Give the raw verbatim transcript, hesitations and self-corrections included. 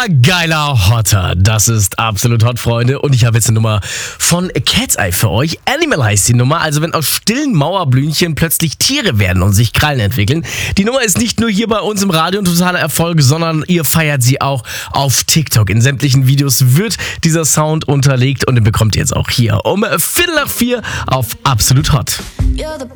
Obergeiler Hotter. Das ist absolut hot, Freunde. Und ich habe jetzt eine Nummer von Cat's Eye für euch. Animal heißt die Nummer. Also wenn aus stillen Mauerblümchen plötzlich Tiere werden und sich Krallen entwickeln. Die Nummer ist nicht nur hier bei uns im Radio ein totaler Erfolg, sondern ihr feiert sie auch auf TikTok. In sämtlichen Videos wird dieser Sound unterlegt und den bekommt ihr jetzt auch hier um Viertel nach vier auf Absolut Hot.